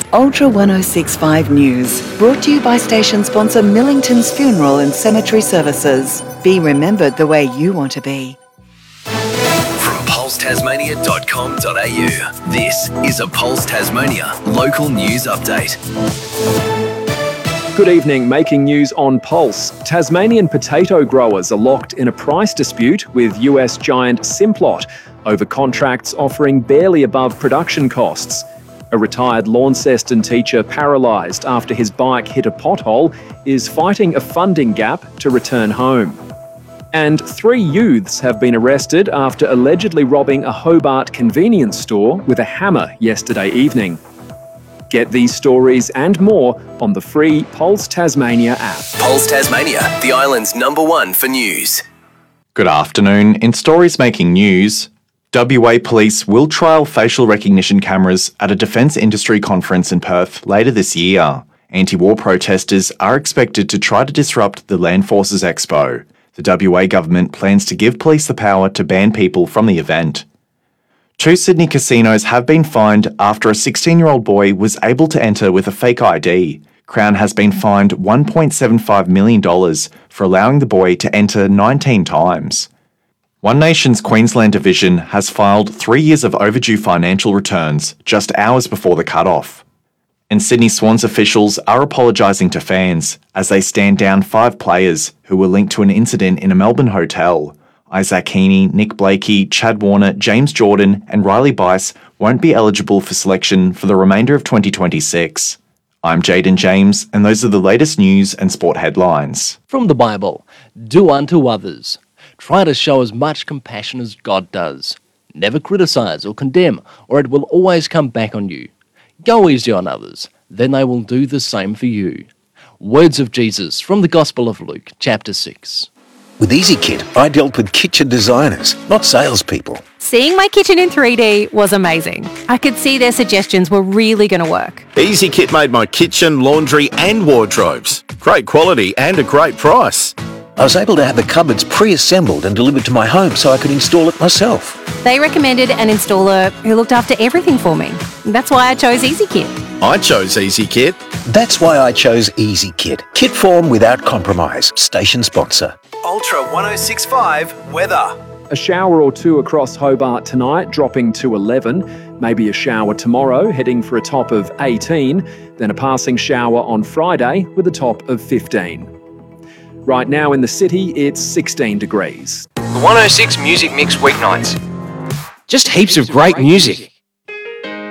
Ultra 1065 News, brought to you by station sponsor Millington's Funeral and Cemetery Services. Be remembered the way you want to be. From pulsetasmania.com.au, this is a Pulse Tasmania local news update. Good evening, making news on Pulse. Tasmanian potato growers are locked in a price dispute with US giant Simplot over contracts offering barely above production costs. A retired Launceston teacher paralysed after his bike hit a pothole is fighting a funding gap to return home. And 3 youths have been arrested after allegedly robbing a Hobart convenience store with a hammer yesterday evening. Get these stories and more on the free Pulse Tasmania app. Pulse Tasmania, the island's #1 for news. Good afternoon. In stories making news, WA Police will trial facial recognition cameras at a defence industry conference in Perth later this year. Anti-war protesters are expected to try to disrupt the Land Forces Expo. The WA government plans to give police the power to ban people from the event. 2 Sydney casinos have been fined after a 16-year-old boy was able to enter with a fake ID. Crown has been fined $1.75 million for allowing the boy to enter 19 times. One Nation's Queensland division has filed 3 years of overdue financial returns just hours before the cut-off. And Sydney Swans officials are apologising to fans as they stand down 5 players who were linked to an incident in a Melbourne hotel. Isaac Heaney, Nick Blakey, Chad Warner, James Jordan and Riley Bice won't be eligible for selection for the remainder of 2026. I'm Jaden James, and those are the latest news and sport headlines. From the Bible, do unto others. Try to show as much compassion as God does. Never criticise or condemn, or it will always come back on you. Go easy on others, then they will do the same for you. Words of Jesus from the Gospel of Luke, chapter 6. With EasyKit, I dealt with kitchen designers, not salespeople. Seeing my kitchen in 3D was amazing. I could see their suggestions were really going to work. EasyKit made my kitchen, laundry and wardrobes. Great quality and a great price. I was able to have the cupboards pre-assembled and delivered to my home so I could install it myself. They recommended an installer who looked after everything for me. That's why I chose EasyKit. I chose EasyKit. That's why I chose EasyKit. Kit form without compromise. Station sponsor. Ultra 1065 weather. A shower or two across Hobart tonight, dropping to 11. Maybe a shower tomorrow, heading for a top of 18. Then a passing shower on Friday with a top of 15. Right now in the city, it's 16 degrees. The 106 Music Mix weeknights. Just heaps of great music.